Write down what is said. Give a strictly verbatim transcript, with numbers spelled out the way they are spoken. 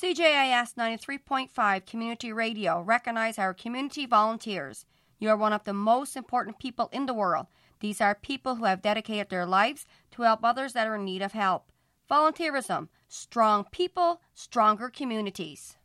C J I S ninety-three point five Community Radio recognize our community volunteers. You are one of the most important people in the world. These are people who have dedicated their lives to help others that are in need of help. Volunteerism. Strong people, stronger communities.